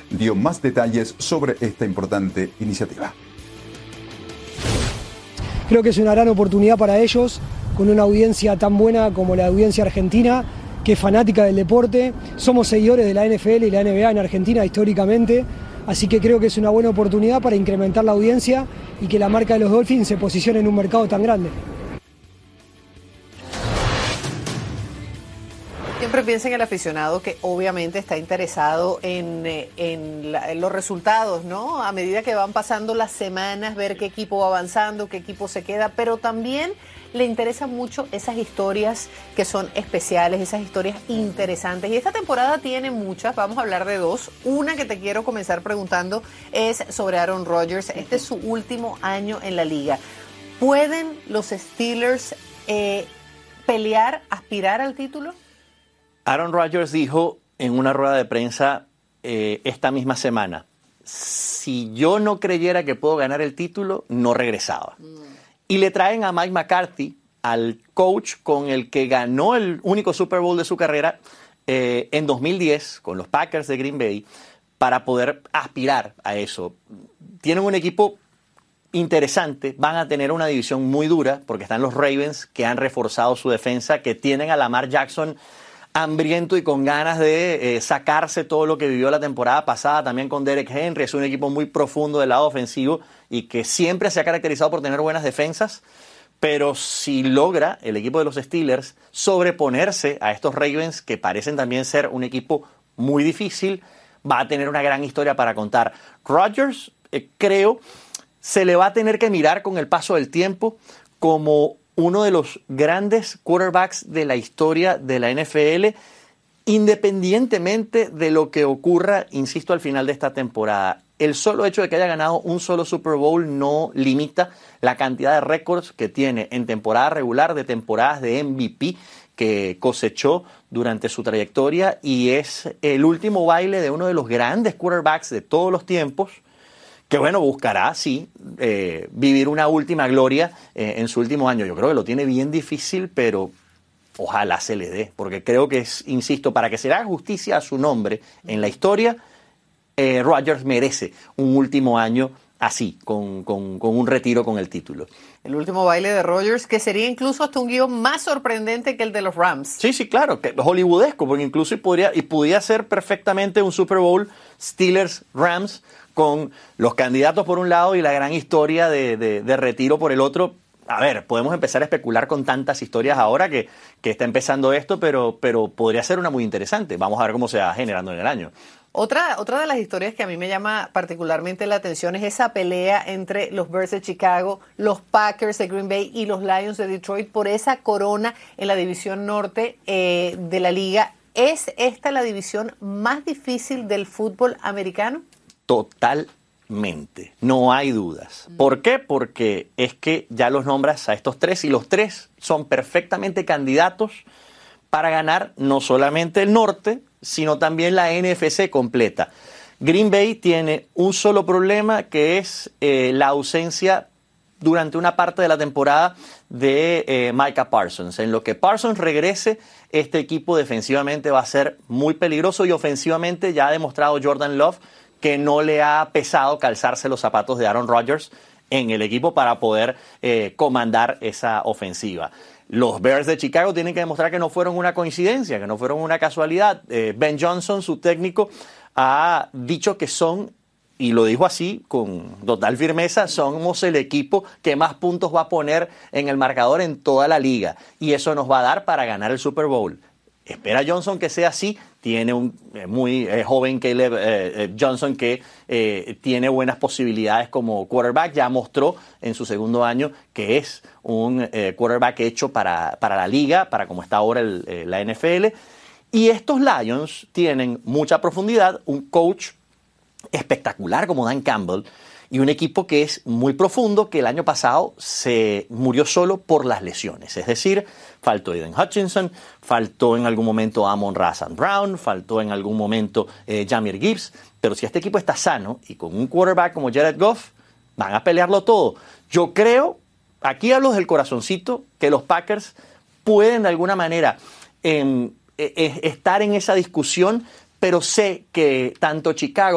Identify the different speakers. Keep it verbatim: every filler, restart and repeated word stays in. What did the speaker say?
Speaker 1: dio más detalles sobre esta importante iniciativa.
Speaker 2: Creo que es una gran oportunidad para ellos, con una audiencia tan buena como la audiencia argentina, que es fanática del deporte. Somos seguidores de la N F L y la N B A en Argentina históricamente, así que creo que es una buena oportunidad para incrementar la audiencia y que la marca de los Dolphins se posicione en un mercado tan grande.
Speaker 3: Siempre piensa en el aficionado que obviamente está interesado en, en, la, en los resultados, ¿no? A medida que van pasando las semanas, ver qué equipo va avanzando, qué equipo se queda, pero también le interesan mucho esas historias que son especiales, esas historias interesantes. Y esta temporada tiene muchas, vamos a hablar de dos. Una que te quiero comenzar preguntando es sobre Aaron Rodgers. Este es su último año en la liga. ¿Pueden los Steelers eh, pelear, aspirar al título?
Speaker 4: Aaron Rodgers dijo en una rueda de prensa eh, esta misma semana, si yo no creyera que puedo ganar el título, no regresaba. Mm. Y le traen a Mike McCarthy, al coach con el que ganó el único Super Bowl de su carrera eh, en dos mil diez con los Packers de Green Bay, para poder aspirar a eso. Tienen un equipo interesante, van a tener una división muy dura, porque están los Ravens, que han reforzado su defensa, que tienen a Lamar Jackson hambriento y con ganas de eh, sacarse todo lo que vivió la temporada pasada, también con Derek Henry. Es un equipo muy profundo del lado ofensivo y que siempre se ha caracterizado por tener buenas defensas, pero si logra el equipo de los Steelers sobreponerse a estos Ravens, que parecen también ser un equipo muy difícil, va a tener una gran historia para contar. Rodgers, eh, creo, se le va a tener que mirar con el paso del tiempo como uno de los grandes quarterbacks de la historia de la N F L, independientemente de lo que ocurra, insisto, al final de esta temporada. El solo hecho de que haya ganado un solo Super Bowl no limita la cantidad de récords que tiene en temporada regular, de temporadas de M V P que cosechó durante su trayectoria, y es el último baile de uno de los grandes quarterbacks de todos los tiempos, que bueno, buscará, sí, eh, vivir una última gloria eh, en su último año. Yo creo que lo tiene bien difícil, pero ojalá se le dé, porque creo que es, insisto, para que se le haga justicia a su nombre en la historia, eh, Rodgers merece un último año así, con, con, con un retiro con el título.
Speaker 3: El último baile de Rodgers, que sería incluso hasta un guión más sorprendente que el de los Rams.
Speaker 4: Sí, sí, claro, que hollywoodesco, porque incluso y podría, y podría ser perfectamente un Super Bowl Steelers-Rams, con los candidatos por un lado y la gran historia de, de, de retiro por el otro. A ver, podemos empezar a especular con tantas historias ahora que, que está empezando esto, pero, pero podría ser una muy interesante. Vamos a ver cómo se va generando en el año.
Speaker 3: Otra, otra de las historias que a mí me llama particularmente la atención es esa pelea entre los Bears de Chicago, los Packers de Green Bay y los Lions de Detroit por esa corona en la división norte eh, de la liga. ¿Es esta la división más difícil del fútbol americano?
Speaker 4: Totalmente, no hay dudas. ¿Por qué? Porque es que ya los nombras a estos tres y los tres son perfectamente candidatos para ganar no solamente el norte, sino también la N F C completa. Green Bay tiene un solo problema, que es eh, la ausencia durante una parte de la temporada de eh, Micah Parsons. En lo que Parsons regrese, este equipo defensivamente va a ser muy peligroso, y ofensivamente ya ha demostrado Jordan Love que no le ha pesado calzarse los zapatos de Aaron Rodgers en el equipo para poder eh, comandar esa ofensiva. Los Bears de Chicago tienen que demostrar que no fueron una coincidencia, que no fueron una casualidad. Eh, Ben Johnson, su técnico, ha dicho que son, y lo dijo así con total firmeza, somos el equipo que más puntos va a poner en el marcador en toda la liga, y eso nos va a dar para ganar el Super Bowl. Espera Johnson que sea así. Tiene un eh, muy eh, joven Caleb eh, eh, Johnson que eh, tiene buenas posibilidades como quarterback. Ya mostró en su segundo año que es un eh, quarterback hecho para, para la liga, para como está ahora el, eh, la N F L. Y estos Lions tienen mucha profundidad, un coach espectacular como Dan Campbell, y un equipo que es muy profundo, que el año pasado se murió solo por las lesiones. Es decir, faltó Aiden Hutchinson, faltó en algún momento Amon-Ra Saint Brown, faltó en algún momento eh, Jahmyr Gibbs. Pero si este equipo está sano y con un quarterback como Jared Goff, van a pelearlo todo. Yo creo, aquí hablo del corazoncito, que los Packers pueden de alguna manera eh, eh, estar en esa discusión, pero sé que tanto Chicago